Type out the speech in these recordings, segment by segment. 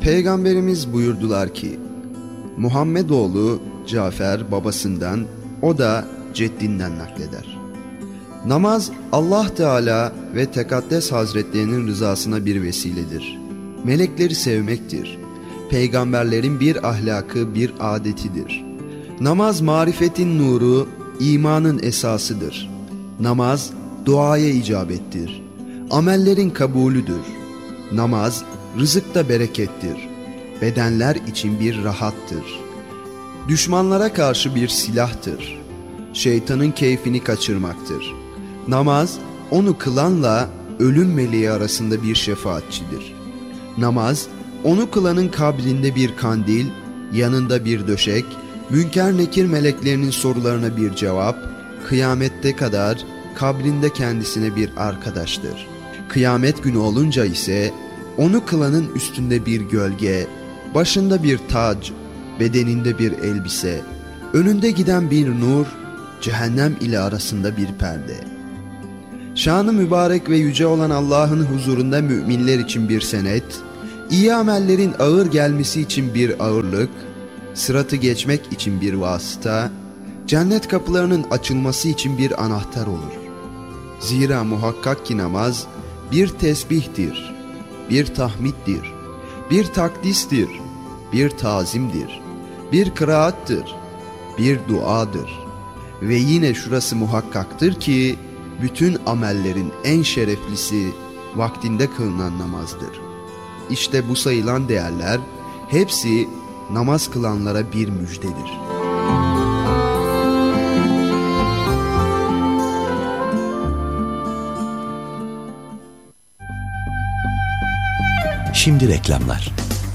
Peygamberimiz buyurdular ki, Muhammed oğlu Cafer babasından, o da ceddinden nakleder. Namaz Allah Teala ve Tekaddes Hazretlerinin rızasına bir vesiledir. Melekleri sevmektir. Peygamberlerin bir ahlakı, bir adetidir. Namaz marifetin nuru, imanın esasıdır. Namaz duaya icabettir. Amellerin kabulüdür. Namaz rızıkta berekettir. Bedenler için bir rahattır. Düşmanlara karşı bir silahtır. Şeytanın keyfini kaçırmaktır. Namaz onu kılanla ölüm meleği arasında bir şefaatçidir. Namaz onu kılanın kabrinde bir kandil, yanında bir döşek, münker nekir meleklerinin sorularına bir cevap, kıyamette kadar kabrinde kendisine bir arkadaştır. Kıyamet günü olunca ise onu kılanın üstünde bir gölge, başında bir tac, bedeninde bir elbise, önünde giden bir nur, cehennem ile arasında bir perde. Şanı mübarek ve yüce olan Allah'ın huzurunda müminler için bir senet, iyi amellerin ağır gelmesi için bir ağırlık, sıratı geçmek için bir vasıta, cennet kapılarının açılması için bir anahtar olur. Zira muhakkak ki namaz bir tesbihtir, bir tahmiddir, bir takdistir, bir tazimdir, bir kıraattır, bir duadır. Ve yine şurası muhakkaktır ki bütün amellerin en şereflisi vaktinde kılınan namazdır. İşte bu sayılan değerler hepsi namaz kılanlara bir müjdedir. Şimdi reklamlar.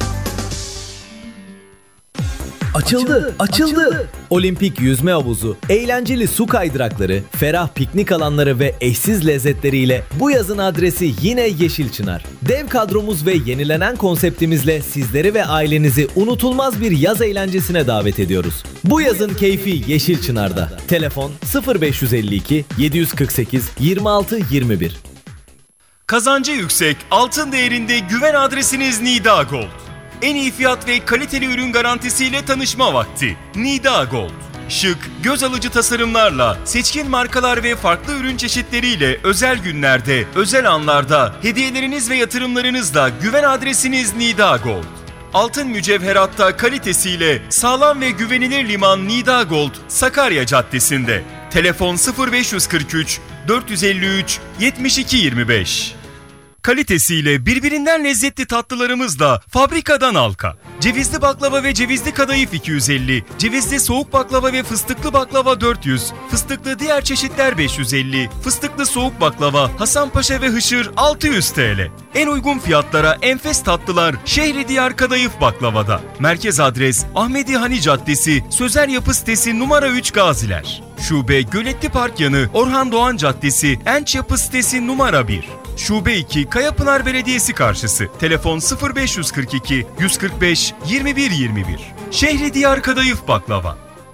Açıldı. Olimpik yüzme havuzu, eğlenceli su kaydırakları, ferah piknik alanları ve eşsiz lezzetleriyle bu yazın adresi yine Yeşilçınar. Dev kadromuz ve yenilenen konseptimizle sizleri ve ailenizi unutulmaz bir yaz eğlencesine davet ediyoruz. Bu yazın keyfi Yeşilçınar'da. Telefon 0552 748 26 21. Kazancı yüksek, altın değerinde güven adresiniz Nida Gold. En iyi fiyat ve kaliteli ürün garantisiyle tanışma vakti. Nida Gold. Şık, göz alıcı tasarımlarla, seçkin markalar ve farklı ürün çeşitleriyle özel günlerde, özel anlarda, hediyeleriniz ve yatırımlarınızla güven adresiniz Nida Gold. Altın mücevheratta kalitesiyle sağlam ve güvenilir liman Nida Gold, Sakarya Caddesi'nde. Telefon 0543 453 72 25. Kalitesiyle birbirinden lezzetli tatlılarımızla fabrikadan halka. Cevizli baklava ve cevizli kadayıf 250, cevizli soğuk baklava ve fıstıklı baklava 400, fıstıklı diğer çeşitler 550, fıstıklı soğuk baklava, Hasanpaşa ve Hışır 600 TL. En uygun fiyatlara enfes tatlılar Şehri Diyar Kadayıf Baklava'da. Merkez adres Ahmedi Hani Caddesi, Sözer Yapı Sitesi numara 3 Gaziler. Şube Göletli Park yanı Orhan Doğan Caddesi, Enç Yapı Sitesi numara 1. Şube 2 Kayapınar Belediyesi karşısı. Telefon 0542 145 21 21. Şehri Diyar Kadayıf Baklava.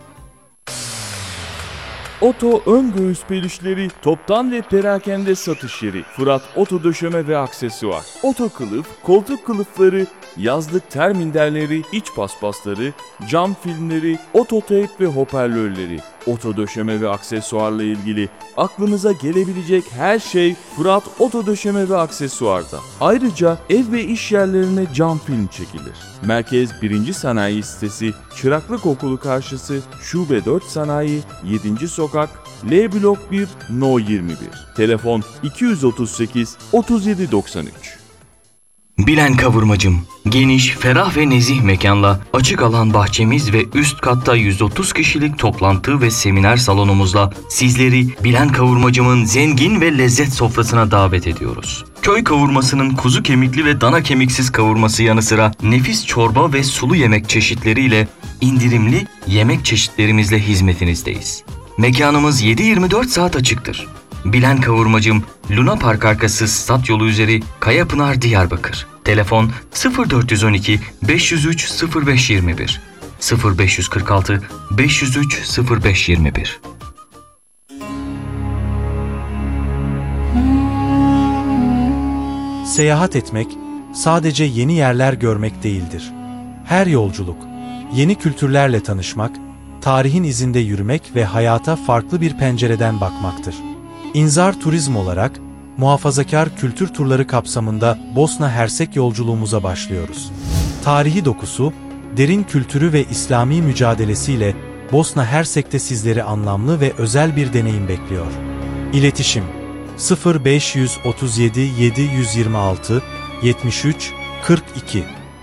Oto ön göğüs pelişleri toptan ve perakende satış yeri. Fırat Oto Döşeme ve Aksesuar. Oto kılıf, koltuk kılıfları, yazlık terminderleri, iç paspasları, cam filmleri, ototeyp ve hoparlörleri. Oto döşeme ve aksesuarla ilgili aklınıza gelebilecek her şey Fırat Oto Döşeme ve Aksesuar'da. Ayrıca ev ve iş yerlerine cam film çekilir. Merkez 1. Sanayi Sitesi, Çıraklık Okulu karşısı, Şube 4 Sanayi, 7. Sokak, L Blok 1, No 21. Telefon 238 37 93. Bilen Kavurmacım, geniş, ferah ve nezih mekanla açık alan bahçemiz ve üst katta 130 kişilik toplantı ve seminer salonumuzla sizleri Bilen Kavurmacım'ın zengin ve lezzet sofrasına davet ediyoruz. Köy kavurmasının kuzu kemikli ve dana kemiksiz kavurması yanı sıra nefis çorba ve sulu yemek çeşitleriyle indirimli yemek çeşitlerimizle hizmetinizdeyiz. Mekanımız 7/24 saat açıktır. Bilen Kavurmacım, Luna Park arkası Stat Yolu üzeri Kayapınar, Diyarbakır. Telefon 0412 503 0521 0546 503 0521. Seyahat etmek, sadece yeni yerler görmek değildir. Her yolculuk, yeni kültürlerle tanışmak, tarihin izinde yürümek ve hayata farklı bir pencereden bakmaktır. İnzar Turizm olarak, muhafazakar kültür turları kapsamında Bosna Hersek yolculuğumuza başlıyoruz. Tarihi dokusu, derin kültürü ve İslami mücadelesiyle Bosna Hersek'te sizleri anlamlı ve özel bir deneyim bekliyor. İletişim 0537 726 73 42.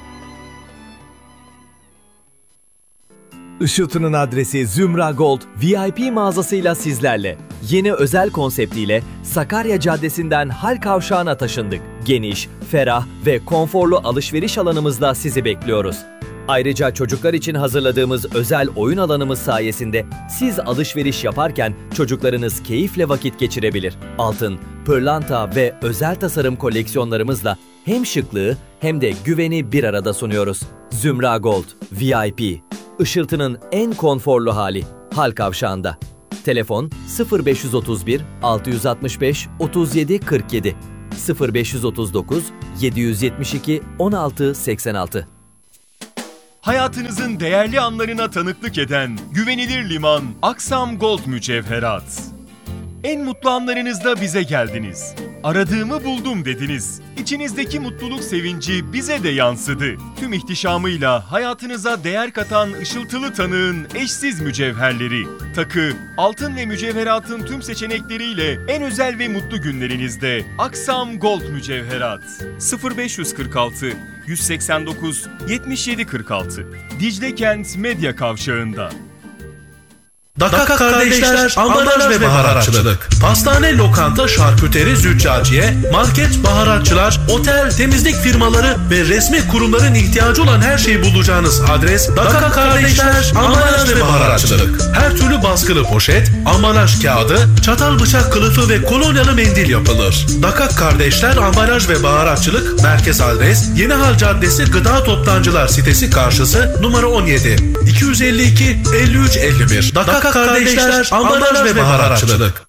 Işıltı'nın adresi Zümra Gold VIP mağazasıyla sizlerle. Yeni özel konseptiyle Sakarya Caddesi'nden Hal Kavşağı'na taşındık. Geniş, ferah ve konforlu alışveriş alanımızla sizi bekliyoruz. Ayrıca çocuklar için hazırladığımız özel oyun alanımız sayesinde siz alışveriş yaparken çocuklarınız keyifle vakit geçirebilir. Altın, pırlanta ve özel tasarım koleksiyonlarımızla hem şıklığı hem de güveni bir arada sunuyoruz. Zümra Gold VIP. Işıltı'nın en konforlu hali. Hal Kavşağı'nda. Telefon 0531 665 37 47 0539 772 16 86. Hayatınızın değerli anlarına tanıklık eden güvenilir liman Aksam Gold Mücevherat. En mutlu anlarınızda bize geldiniz. Aradığımı buldum dediniz. İçinizdeki mutluluk sevinci bize de yansıdı. Tüm ihtişamıyla hayatınıza değer katan ışıltılı tanığın eşsiz mücevherleri. Takı, altın ve mücevheratın tüm seçenekleriyle en özel ve mutlu günlerinizde Aksam Gold Mücevherat. 0546 189 77 46. Dicle Kent Medya Kavşağı'nda. Dakak Kardeşler Ambalaj ve Baharatçılık. Pastane, lokanta, şarküteri, züccaciye, market, baharatçılar, otel, temizlik firmaları ve resmi kurumların ihtiyacı olan her şeyi bulacağınız adres Dakak Kardeşler Ambalaj ve Baharatçılık. Her türlü baskılı poşet, ambalaj kağıdı, çatal bıçak kılıfı ve kolonyalı mendil yapılır. Dakak Kardeşler Ambalaj ve Baharatçılık merkez adres Yenihal Caddesi Gıda Toptancılar sitesi karşısı numara 17 252 53 51. Dakak Kardeşler Ambalaj ve Baharatçılık.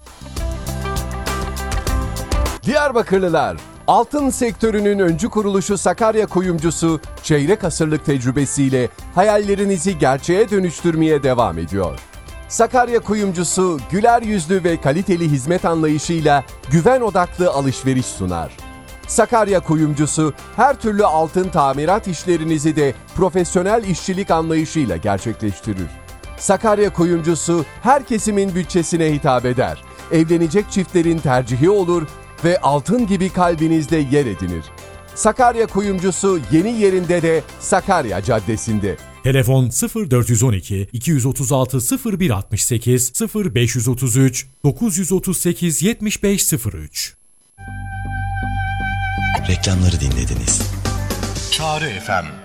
Diyarbakırlılar, altın sektörünün öncü kuruluşu Sakarya Kuyumcusu, çeyrek asırlık tecrübesiyle hayallerinizi gerçeğe dönüştürmeye devam ediyor. Sakarya Kuyumcusu, güler yüzlü ve kaliteli hizmet anlayışıyla güven odaklı alışveriş sunar. Sakarya Kuyumcusu, her türlü altın tamirat işlerinizi de profesyonel işçilik anlayışıyla gerçekleştirir. Sakarya Kuyumcusu, her kesimin bütçesine hitap eder. Evlenecek çiftlerin tercihi olur ve altın gibi kalbinizde yer edinir. Sakarya Kuyumcusu yeni yerinde de Sakarya Caddesi'nde. Telefon 0412 236 0168 0533 938 7503. Reklamları dinlediniz. Çağrı FM